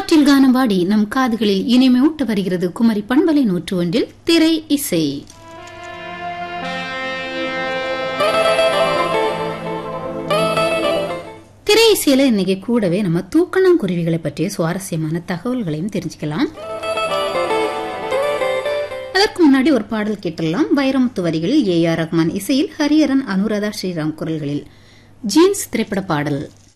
காற்றில் கானவாடி நம் காதுகளில் இனிமையூட்ட வருகிறது குமரி பண்பலை 101 திரை இசை. திரை இசையில இன்னைக்கு கூடவே நம்ம தூக்கணாங்குருவிகளை பற்றிய சுவாரஸ்யமான தகவல்களையும் தெரிஞ்சுக்கலாம். அதற்கு முன்னாடி ஒரு பாடல் கேட்டலாம். வைரமுத்து வரிகளில் A.R. ரஹ்மான் இசையில் ஹரிஹரன் அனுராதா ஸ்ரீராம் குரல்களில் ஜீன்ஸ் திரைப்பட பாடல்.